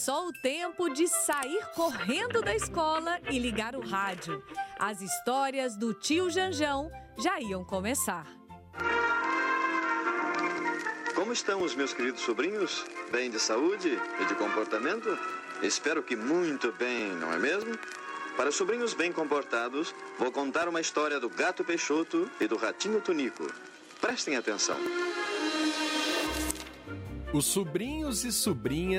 Só o tempo de sair correndo da escola e ligar o rádio. As histórias do tio Janjão já iam começar. Como estão os meus queridos sobrinhos? Bem de saúde e de comportamento? Espero que muito bem, não é mesmo? Para os sobrinhos bem comportados, vou contar uma história do Gato Peixoto e do Ratinho Tunico. Prestem atenção. Os sobrinhos e sobrinhas